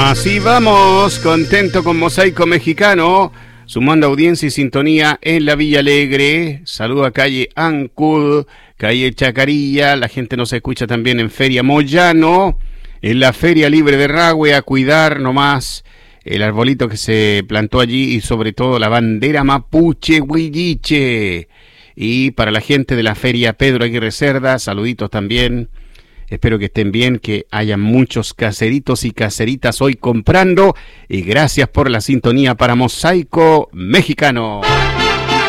Así vamos, contento con Mosaico Mexicano, sumando audiencia y sintonía en la Villa Alegre. Saludo a calle Ancud, calle Chacarilla, la gente nos escucha también en Feria Moyano, en la Feria Libre de Rahue, a cuidar nomás el arbolito que se plantó allí y sobre todo la bandera mapuche huilliche. Y para la gente de la Feria Pedro Aguirre Cerda, saluditos también. Espero que estén bien, que haya muchos caseritos y caseritas hoy comprando. Y gracias por la sintonía para Mosaico Mexicano.